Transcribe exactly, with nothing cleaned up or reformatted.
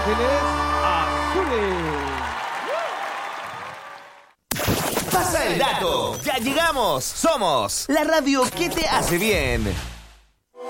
Ángeles Azules. Pasa el dato. Ya llegamos. Somos la radio que te hace bien.